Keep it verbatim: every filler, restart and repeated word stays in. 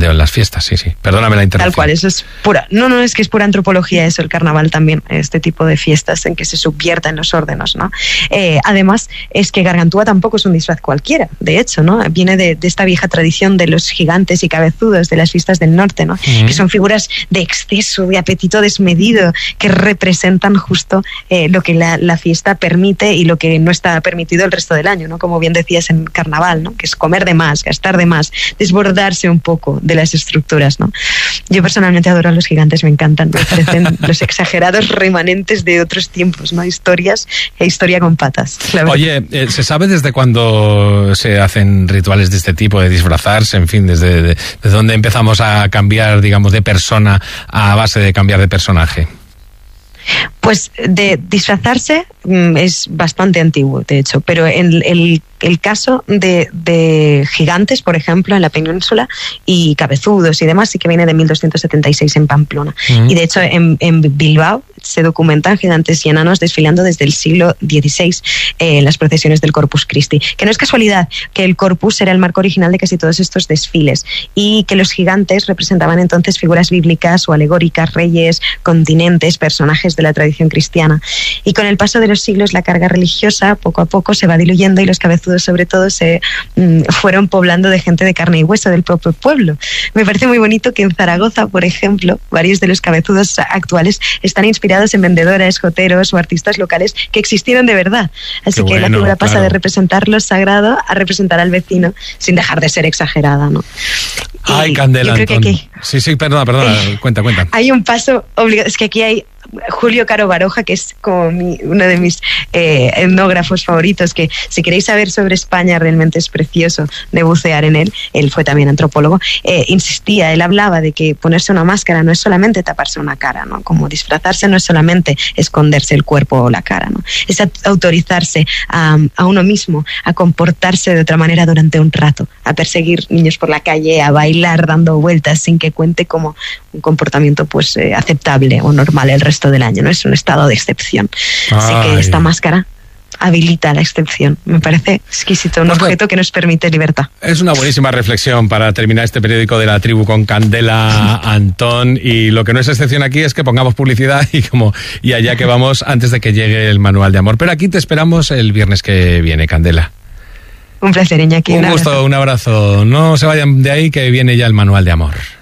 cachondeo en las fiestas, sí, sí. Perdóname la interrupción. Tal cual, eso es pura... No, no, es que es pura antropología eso, el carnaval también, este tipo de fiestas en que se subvierten los órdenes, ¿no? Eh, además, es que Gargantúa tampoco es un disfraz cualquiera, de hecho, ¿no? Viene de, de esta vieja tradición de los gigantes y cabezudos de las fiestas del norte, ¿no? Uh-huh. Que son figuras de exceso, de apetito desmedido, que representan justo eh, lo que la, la fiesta permite y lo que no está permitido el resto del año, ¿no? Como bien decías en carnaval, ¿no? Que es comer de más, gastar de más, desbordarse un poco de las estructuras, ¿no? Yo personalmente adoro a los gigantes, me encantan, me parecen los exagerados remanentes de otros tiempos, ¿no? Historias e historia con patas. Oye, eh, ¿se sabe desde cuándo se hacen rituales de este tipo, de disfrazarse, en fin, desde de, de dónde empezamos a cambiar, digamos, de persona a base de cambiar de personaje? Pues de disfrazarse mm, es bastante antiguo, de hecho, pero en el, el caso de, de gigantes, por ejemplo, en la península, y cabezudos y demás, sí que viene de mil doscientos setenta y seis en Pamplona. Mm. Y de hecho en, en Bilbao se documentan gigantes y enanos desfilando desde el siglo dieciséis eh, en las procesiones del Corpus Christi. Que no es casualidad que el Corpus era el marco original de casi todos estos desfiles y que los gigantes representaban entonces figuras bíblicas o alegóricas, reyes, continentes, personajes de la tradición cristiana. Y con el paso de los siglos la carga religiosa poco a poco se va diluyendo y los cabezudos sobre todo se mm, fueron poblando de gente de carne y hueso del propio pueblo. Me parece muy bonito que en Zaragoza, por ejemplo, varios de los cabezudos actuales están inspirados en vendedoras, joteros o artistas locales que existieron de verdad. Así Qué que bueno, la figura pasa claro. de representar lo sagrado a representar al vecino sin dejar de ser exagerada, ¿no? Ay, Candela, yo creo que aquí, Sí, sí, perdona, perdona, eh, cuenta, cuenta. Hay un paso obligado, es que aquí hay Julio Caro Baroja, que es como mi, uno de mis eh, etnógrafos favoritos, que si queréis saber sobre España realmente es precioso de bucear en él, él fue también antropólogo, eh, insistía, él hablaba de que ponerse una máscara no es solamente taparse una cara, ¿no? Como disfrazarse no es solamente esconderse el cuerpo o la cara, ¿no? Es autorizarse a, a uno mismo, a comportarse de otra manera durante un rato, a perseguir niños por la calle, a bailar dando vueltas sin que cuente como un comportamiento pues eh, aceptable o normal el resto del año, ¿no? Es un estado de excepción. Ay. Así que esta máscara habilita la excepción. Me parece exquisito, un pues objeto bueno, que nos permite libertad. Es una buenísima reflexión para terminar este periódico de la tribu con Candela Antón, y lo que no es excepción aquí es que pongamos publicidad y como y allá que vamos antes de que llegue el manual de amor. Pero aquí te esperamos el viernes que viene, Candela. Un placer, Iñaki. Un, un gusto, abrazo. un abrazo. No se vayan de ahí que viene ya el manual de amor.